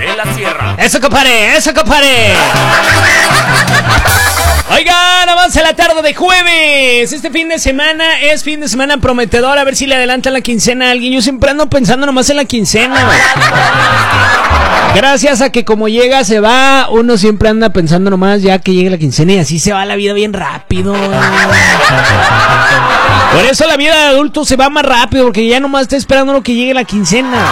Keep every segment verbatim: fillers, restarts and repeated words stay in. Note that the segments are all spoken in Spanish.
de la sierra. Eso, compadre, eso, compadre. Oigan, avanza la tarde de jueves. Este fin de semana es fin de semana prometedor. A ver si le adelantan la quincena a alguien. Yo siempre ando pensando nomás en la quincena. Gracias a que como llega se va, uno siempre anda pensando nomás ya que llegue la quincena y así se va la vida bien rápido. Por eso la vida de adulto se va más rápido, porque ya nomás está esperando lo que llegue la quincena.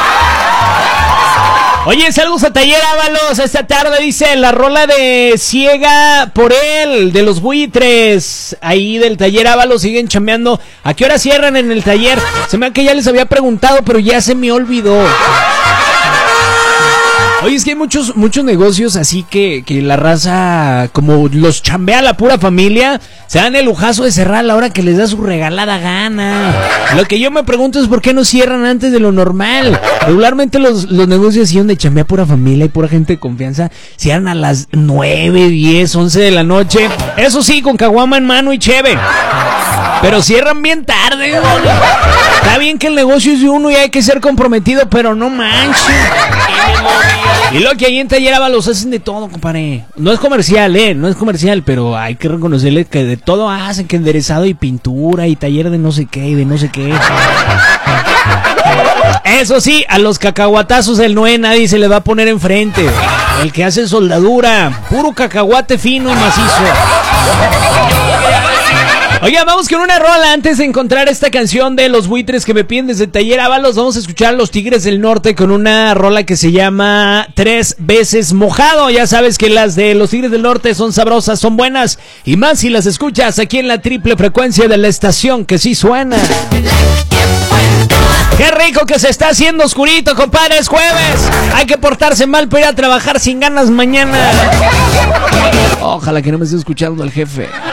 Oye, saludos a Taller Ábalos. Esta tarde dice la rola de Ciega por él, de los buitres. Ahí del Taller Ábalos siguen chambeando. ¿A qué hora cierran en el taller? Se me da que ya les había preguntado, pero ya se me olvidó. Oye, es que hay muchos, muchos negocios así que, que la raza, como los chambea la pura familia, se dan el lujazo de cerrar a la hora que les da su regalada gana. Lo que yo me pregunto es por qué no cierran antes de lo normal. Regularmente los, los negocios así donde chambea pura familia y pura gente de confianza cierran a las nueve, diez, once de la noche. Eso sí, con caguama en mano y cheve. Pero cierran bien tarde, ¿no? Está bien que el negocio es de uno y hay que ser comprometido, pero no manches. Y lo que ahí en Taller Ábalos hacen de todo, compadre. No es comercial, eh, no es comercial, pero hay que reconocerle que de todo hacen, que enderezado y pintura y taller de no sé qué y de no sé qué. Eso sí, a los cacahuatazos del Noé nadie se le va a poner enfrente. El que hace soldadura, puro cacahuate fino y macizo. Oiga, vamos con una rola antes de encontrar esta canción de los buitres que me piden desde Taller Ábalos. Vamos a escuchar a los Tigres del Norte con una rola que se llama Tres Veces Mojado. Ya sabes que las de los Tigres del Norte son sabrosas, son buenas. Y más si las escuchas aquí en la triple frecuencia de la estación que sí suena. Qué rico que se está haciendo oscurito, compadre, es jueves. Hay que portarse mal para ir a trabajar sin ganas mañana. Ojalá que no me esté escuchando el jefe.